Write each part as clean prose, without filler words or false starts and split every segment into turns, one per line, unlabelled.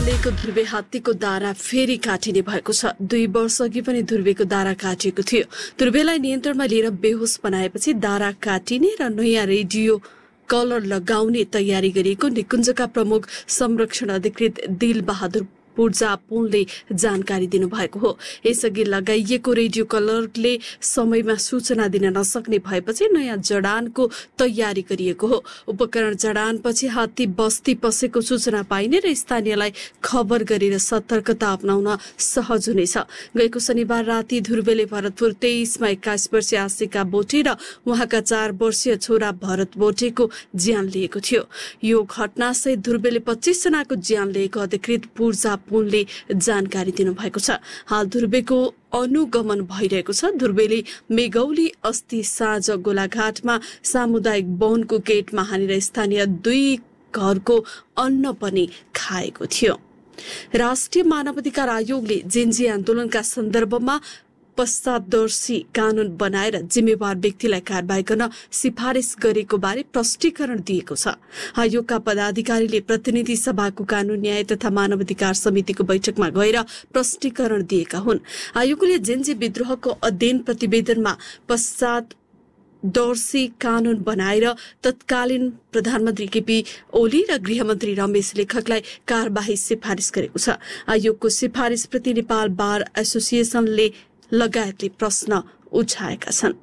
लेको ध्रुवे हात्तीको दारा फेरि काटिने भएको छ। 2 वर्ष अघि पनि ध्रुवेको दारा काटिएको थियो। ध्रुवेलाई नियन्त्रणमा लिएर बेहोस बनाएपछि दारा काटिने र नयाँ रेडियो कलर लगाउने तयारी गरिएको निकुञ्जका प्रमुख संरक्षण अधिकृत दिल बहादुर पूर्जा पुनले जानकारी दिनुभएको हो। यसअघि लगाइएको रेडियो कलरले समयमा सूचना दिन नसक्ने भएपछि नयाँ जडानको तयारी गरिएको हो। उपकरण जडानपछि हात्ती बस्ती पसेको सूचना पाइने र स्थानीयलाई खबर गरेर सतर्कता अपनाउन सहज हुनेछ। गएको शनिबार राति ध्रुवेले भरतपुर 23 मा 21 वर्षीय आशिका बोटे र उहाँका 4 वर्षीय छोरा भरत बोटेको ज्यान लिएको थियो। यो घटनासहित ध्रुवेले 25 जनाको ज्यान लिएको अधिकृत पूर्जा पुनले जानकारी दिनुभएको छ। हाल ध्रुवेको अनुगमन भइरहेको छ। ध्रुवेले मेगौली अस्ति साँझ गोलाघाटमा सामुदायिक वनको गेटमा हानेर स्थानीय 2 घरको अन्न पनि खाएको थियो। राष्ट्रिय मानवाधिकार आयोगले जेन्जी आन्दोलनका सन्दर्भमा पश्चादर्शी कानून बनाएर जिम्मेवार व्यक्तिलाई कारबाही गर्न सिफारिस गरेको बारे प्रष्टीकरण दिएको छ। आयोगका पदाधिकारीले प्रतिनिधि सभाको कानून न्याय तथा मानवाधिकार समितिको बैठकमा गएर प्रष्टीकरण दिएका हुन्। आयोगले जेन्जी विद्रोहको अध्ययन प्रतिवेदनमा पश्चादर्शी कानून बनाएर तत्कालीन प्रधानमन्त्री केपी ओली र गृहमन्त्री रमेश लेखकलाई कारबाही सिफारिस गरेको छ। आयोगको सिफारिसप्रति नेपाल बार एसोसिएसनले लगायतले प्रश्न उठाएका छन्।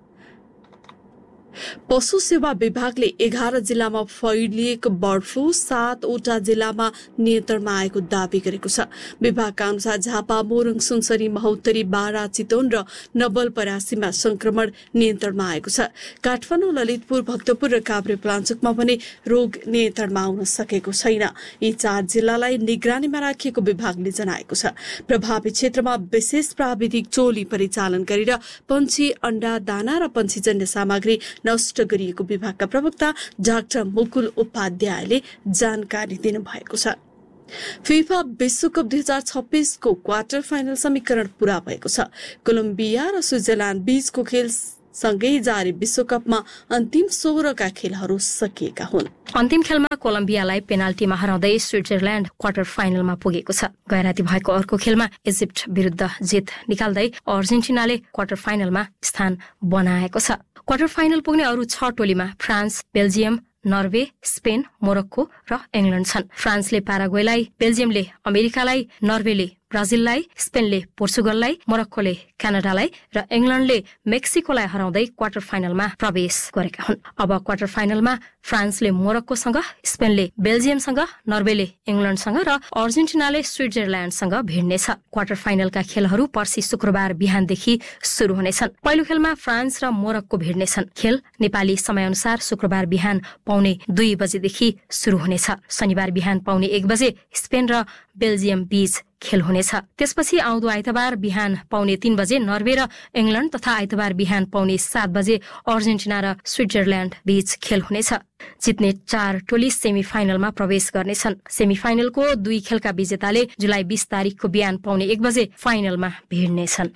पशु सेवा विभागले 11 जिल्लामा फैलिएको बर्ड फ्लू 7 वटा जिल्लामा नियन्त्रणमा आएको दावी गरेको छ। विभागका अनुसार झापा, मोरङ, सुनसरी, महोत्तरी, बारा, चितवन र नवलपरासीमा संक्रमण नियन्त्रणमा आएको छ। काठमाडौँ, ललितपुर, भक्तपुर र काभ्रेपलाञ्चोकमा पनि रोग नियन्त्रणमा आउन सकेको छैन। यी 4 जिल्लालाई निगरानीमा राखिएको विभागले जनाएको छ। प्रभावित क्षेत्रमा विशेष प्राविधिक टोली परिचालन गरेर पन्छी अण्डा, दाना र पन्छीजन्य सामग्री नष्ट गरिएको विभागका प्रवक्ता डाक्टर मुकुल उपाध्यायले जानकारी दिनुभएको छ। फिफा विश्वकप 2026 को क्वार्टर फाइनल समीकरण पूरा भएको छ। कोलम्बिया र स्विजरल्याण्ड बीचको खेल सँगै जारी विश्वकपमा अन्तिम 16 का खेलहरू सकिएका हुन्।
अन्तिम खेलमा कोलम्बियालाई पेनाल्टीमा हराउँदै स्विजरल्याण्ड क्वार्टर फाइनलमा पुगेको छ। गैराती भएको अर्को खेलमा इजिप्ट विरुद्ध जित निकाल्दै अर्जेन्टिनाले क्वार्टर फाइनलमा स्थान बनाएको छ। क्वार्टर फाइनल पुग्ने अरू 6 टोलीमा France, Belgium, Norway, Spain, Morocco र इङ्ल्यान्ड छन्। फ्रान्सले पाराग्वेलाई, बेल्जियमले अमेरिकालाई, नर्वेले ब्राजिललाई, स्पेनले पोर्चुगललाई, मोरक्कोले क्यानाडालाई र इङ्ल्यान्डले मेक्सिकोलाई हराउँदै क्वार्टर फाइनलमा प्रवेश गरेका हुन्। अब क्वार्टर फाइनलमा फ्रान्सले मोरक्कोसँग, स्पेनले बेल्जियमसँग, नर्वेले इङ्ल्यान्डसँग र अर्जेन्टिनाले स्विजरल्याण्डसँग भिड्नेछ। क्वार्टर फाइनलका खेलहरू पर्सि शुक्रबार बिहानदेखि सुरु हुनेछन्। पहिलो खेलमा फ्रान्स र मोरक्को भिड्नेछन्। खेल नेपाली समयअनुसार शुक्रबार बिहान पाउने 2 बजेदेखि सुरु हुनेछ। शनिबार बिहान पाउने 1 बजे स्पेन र बेल्जियम बीच खेल हुनेछ। त्यसपछि आउँदो आइतबार बिहान पाउने 3 बजे नर्वे र इङ्ल्यान्ड तथा आइतबार बिहान पाउने 7 बजे अर्जेन्टिना र स्विजरल्याण्ड बीच खेल हुनेछ। जित्ने 4 टोली सेमी फाइनलमा प्रवेश गर्नेछन्। सेमी फाइनलको 2 खेलका विजेताले जुलाई 20 तारिकको बिहान पाउने 1 बजे फाइनलमा भिड्नेछन्।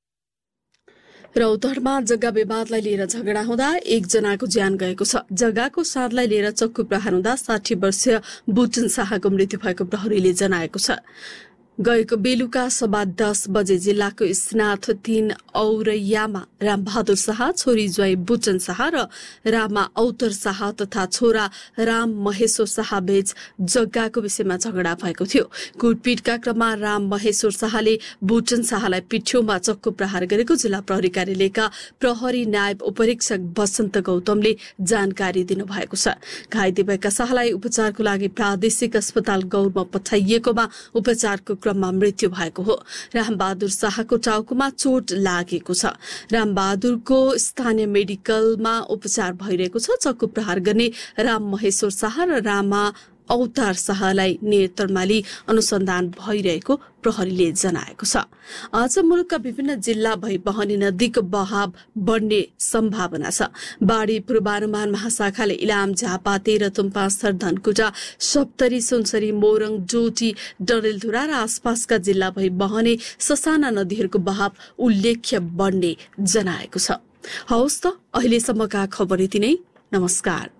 रौतहटमा जग्गा विवादलाई लिएर झगडा हुँदा 1 जनाको ज्यान गएको छ। जग्गाको साधलाई लिएर चक्कु प्रहार हुँदा 60 वर्षीय बुटन शाहको मृत्यु भएको प्रहरीले जनाएको छ। गएको बेलुका 10:15 बजे जिल्लाको स्नाथ 3 औरैयामा रामबहादुर शाह, छोरी ज्वाई बुटन शाह र रामा औतर शाह तथा छोरा राम महेश्वर शाह बीच जग्गाको विषयमा झगडा भएको थियो। कुटपिटका क्रममा राम महेश्वर शाहले बुटन शाहलाई पिठ्यौमा चक्कु प्रहार गरेको जिल्ला प्रहरी कार्यालयका प्रहरी नायब उपरीक्षक बसन्त गौतमले जानकारी दिनुभएको छ। घाइते भएका शाहलाई उपचारको लागि प्रादेशिक अस्पताल गौरमा पठाइएकोमा उपचारको क्रममा मृत्यु भएको हो। रामबहादुर शाहको टाउकोमा चोट लागेको छ। रामबहादुरको स्थानीय मेडिकलमा उपचार भइरहेको छ। चक्कु प्रहार गर्ने राम महेश्वर शाह र रामा औतार शाहलाई नियन्त्रणमा लिई अनुसन्धान भइरहेको प्रहरीले जनाएको छ। आज मुलुकका विभिन्न जिल्ला भई बहने नदीको बहाव बढ्ने सम्भावना छ। बाढी पूर्वानुमान महाशाखाले इलाम, झापा, तेह्रथुम, पाँचथर, धनकुटा, सप्तरी, सुनसरी, मोरङ, डोटी, डडेलधुरा र आसपासका जिल्ला भई बहने ससाना नदीहरूको बहाव उल्लेख्य बढ्ने जनाएको छ। हवस् त, अहिलेसम्मका खबर यति नै। नमस्कार।